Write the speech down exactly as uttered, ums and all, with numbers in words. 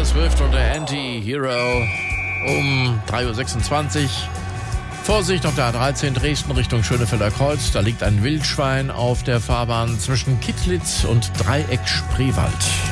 Taylor Swift und der Anti-Hero um drei Uhr sechsundzwanzig. Vorsicht auf der A dreizehn Dresden Richtung Schönefelder Kreuz. Da liegt ein Wildschwein auf der Fahrbahn zwischen Kittlitz und Dreieck Spreewald.